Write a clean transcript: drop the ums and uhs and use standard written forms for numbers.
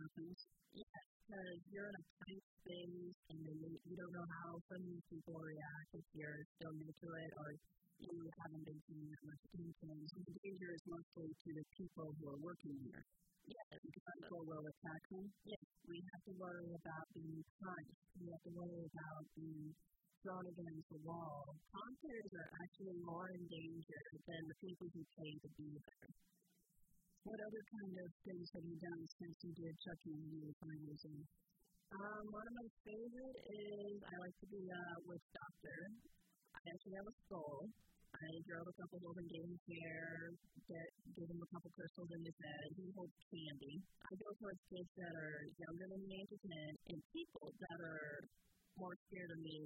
things. Yeah, because you're in a tight space and you don't know how some of these people react if you're still new to it or you haven't been seeing that much attention. So the danger is mostly to the people who are working here. Yes, people will attack them. Yes, we have to worry about being punched. We have to worry about being thrown against the wall. Contractors are actually more in danger than the people who pay to be there. What other kind of things have you done since you did Chucky in the finals? One of my favorite is I like to be a witch doctor. I actually have a skull. I drove a couple of them, gave him hair, gave him a couple crystals in his head. He holds candy. I go towards kids that are younger than the age of 10 and people that are more scared of me